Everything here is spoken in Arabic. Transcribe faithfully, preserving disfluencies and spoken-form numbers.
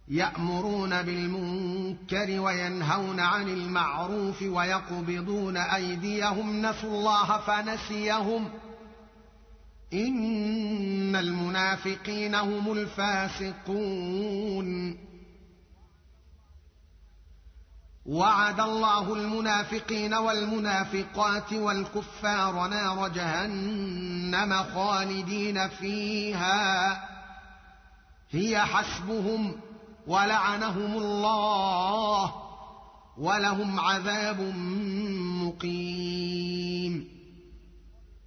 يأمرون بالمنكر وينهون عن المعروف ويقبضون أيديهم نسوا الله فنسيهم إن المنافقين هم الفاسقون وعد الله المنافقين والمنافقات والكفار نار جهنم خالدين فيها هي حسبهم ولعنهم الله ولهم عذاب مقيم